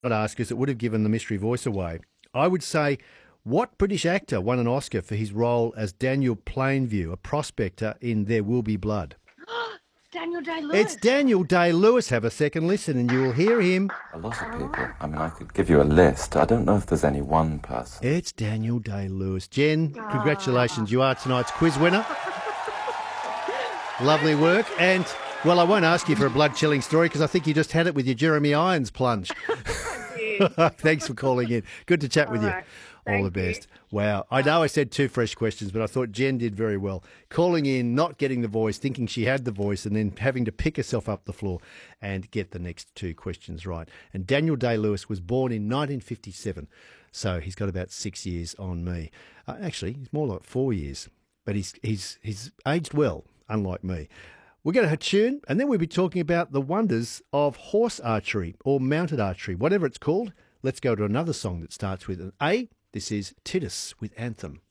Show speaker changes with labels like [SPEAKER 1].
[SPEAKER 1] I'd ask because it would have given the mystery voice away. I would say, what British actor won an Oscar for his role as Daniel Plainview, a prospector in There Will Be Blood?
[SPEAKER 2] Daniel Day-Lewis.
[SPEAKER 1] It's Daniel Day-Lewis. Have a second listen and you will hear him.
[SPEAKER 3] A lot of people. I mean, I could give you a list. I don't know if there's any one person.
[SPEAKER 1] It's Daniel Day-Lewis. Jen, congratulations. You are tonight's quiz winner. Lovely work. And, well, I won't ask you for a blood-chilling story because I think you just had it with your Jeremy Irons plunge. Thanks for calling in. Good to chat with you. All the best. Wow. I know I said 2 fresh questions, but I thought Jen did very well. Calling in, not getting the voice, thinking she had the voice, and then having to pick herself up the floor and get the next 2 questions right. And Daniel Day-Lewis was born in 1957, so he's got about 6 years on me. Actually, he's more like 4 years, but he's aged well, unlike me. We're going to tune, and then we'll be talking about the wonders of horse archery or mounted archery, whatever it's called. Let's go to another song that starts with an A. This is Titus with Anthem.